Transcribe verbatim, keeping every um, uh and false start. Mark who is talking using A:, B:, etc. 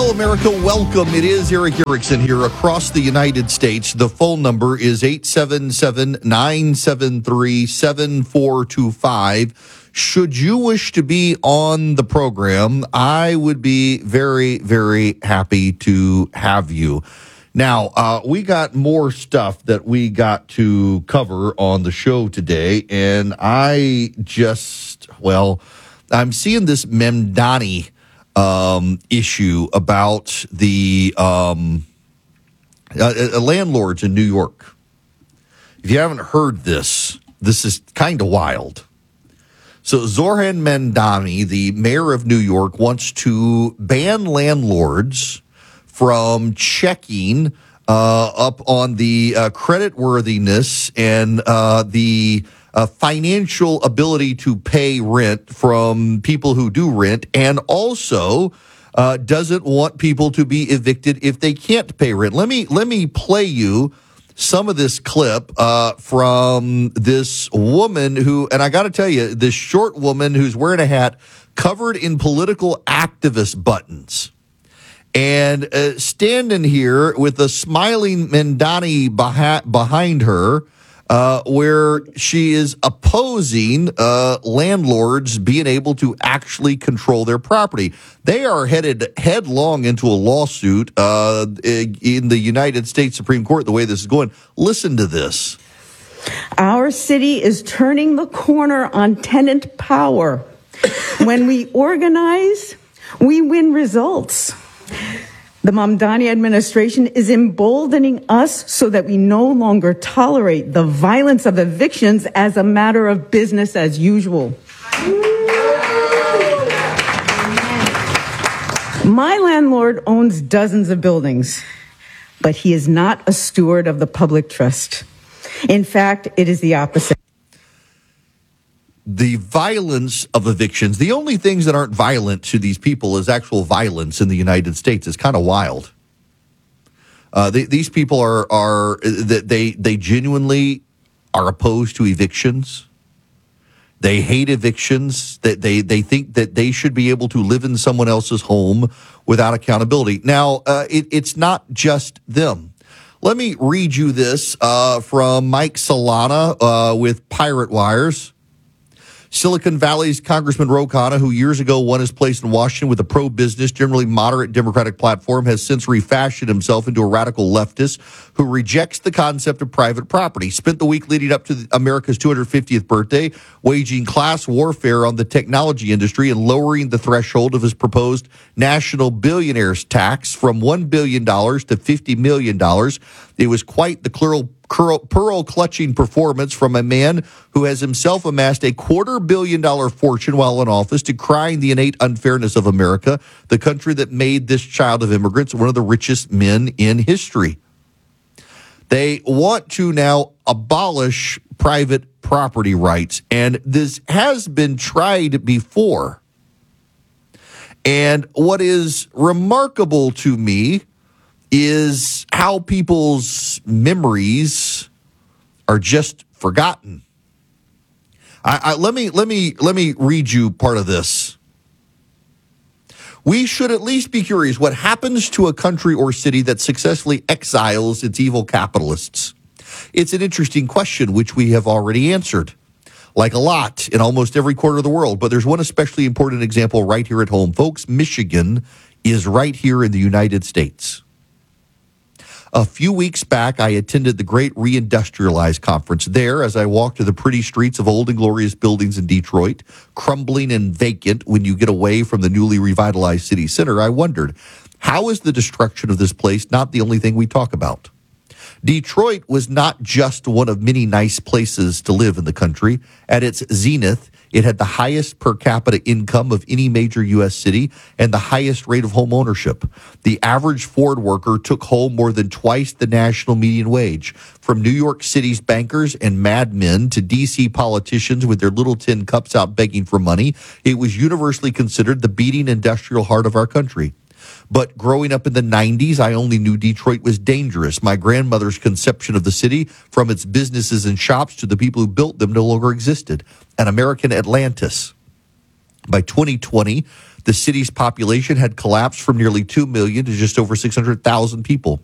A: Hello, America. Welcome. It is Erick Erickson here across the United States. The phone number is eight seven seven, nine seven three, seven four two five. Should you wish to be on the program, I would be very, very happy to have you. Now, uh, we got more stuff that we got to cover on the show today, and I just, well, I'm seeing this Mamdani Um, issue about the um, uh, uh, landlords in New York. If you haven't heard this, this is kind of wild. So Zohran Mamdani, the mayor of New York, wants to ban landlords from checking uh, up on the uh, creditworthiness and uh, the Uh, financial ability to pay rent from people who do rent, and also uh, doesn't want people to be evicted if they can't pay rent. Let me let me play you some of this clip uh, from this woman who, and I got to tell you, this short woman who's wearing a hat covered in political activist buttons, and uh, standing here with a smiling Mamdani beha- behind her. Uh, where she is opposing uh, landlords being able to actually control their property. They are headed headlong into a lawsuit uh, in the United States Supreme Court, the way this is going. Listen to this.
B: Our city is turning the corner on tenant power. When we organize, we win results. The Mamdani administration is emboldening us so that we no longer tolerate the violence of evictions as a matter of business as usual. My landlord owns dozens of buildings, but he is not a steward of the public trust. In fact, it is the opposite.
A: The violence of evictions, the only things that aren't violent to these people is actual violence in the United States. It's kind of wild. Uh, they, these people are, are they, they genuinely are opposed to evictions. They hate evictions. That they, they think that they should be able to live in someone else's home without accountability. Now, uh, it, it's not just them. Let me read you this uh, from Mike Solana uh, with Pirate Wires. Silicon Valley's Congressman Ro Khanna, who years ago won his place in Washington with a pro-business, generally moderate Democratic platform, has since refashioned himself into a radical leftist who rejects the concept of private property. Spent the week leading up to the, America's two hundred fiftieth birthday waging class warfare on the technology industry and lowering the threshold of his proposed national billionaires tax from one billion dollars to fifty million dollars. It was quite the plural pearl-clutching performance from a man who has himself amassed a quarter billion dollar fortune while in office, decrying the innate unfairness of America, the country that made this child of immigrants one of the richest men in history. They want to now abolish private property rights, and this has been tried before. And what is remarkable to me is how people's memories are just forgotten. I, I, let me let me let me read you part of this. We should at least be curious what happens to a country or city that successfully exiles its evil capitalists. It's an interesting question, which we have already answered, like a lot in almost every corner of the world. But there's one especially important example right here at home, folks. Michigan is right here in the United States. A few weeks back, I attended the Great Reindustrialize Conference. There, as I walked to the pretty streets of old and glorious buildings in Detroit, crumbling and vacant when you get away from the newly revitalized city center, I wondered, how is the destruction of this place not the only thing we talk about? Detroit was not just one of many nice places to live in the country. At its zenith, it had the highest per capita income of any major U S city and the highest rate of home ownership. The average Ford worker took home more than twice the national median wage. From New York City's bankers and madmen to D C politicians with their little tin cups out begging for money, it was universally considered the beating industrial heart of our country. But growing up in the nineties, I only knew Detroit was dangerous. My grandmother's conception of the city, from its businesses and shops to the people who built them, no longer existed. An American Atlantis. By twenty twenty, The city's population had collapsed from nearly two million to just over six hundred thousand people.